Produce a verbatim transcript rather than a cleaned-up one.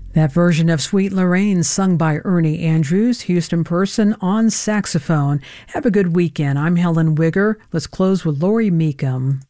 That version of Sweet Lorraine sung by Ernie Andrews, Houston Person on saxophone. Have a good weekend. I'm Helen Wigger. Let's close with Lori Meekum.